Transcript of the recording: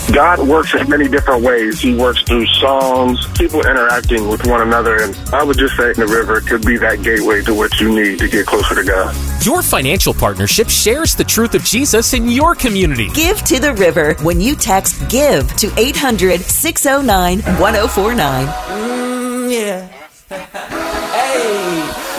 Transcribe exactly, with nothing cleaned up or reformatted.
God works in many different ways. He works through songs, people interacting with one another, and I would just say the river could be that gateway to what you need to get closer to God. Your financial partnership shares the truth of Jesus in your community. Give to the River when you text GIVE to eight hundred, six oh nine, one oh four nine. Mm, yeah.